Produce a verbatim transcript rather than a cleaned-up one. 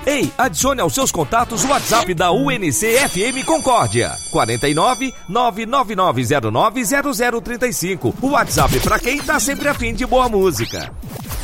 Ei, adicione aos seus contatos o WhatsApp da U N C F M Concórdia. quatro nove, nove nove nove zero nove zero zero três cinco. O WhatsApp pra quem tá sempre afim de boa música.